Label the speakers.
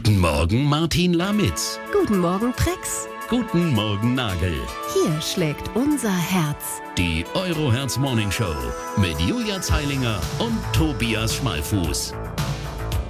Speaker 1: Guten Morgen, Martin Lamitz.
Speaker 2: Guten Morgen, Prex.
Speaker 1: Guten Morgen, Nagel.
Speaker 2: Hier schlägt unser Herz.
Speaker 1: Die Euro Herz Morning Show mit Julia Zeilinger und Tobias Schmalfuß.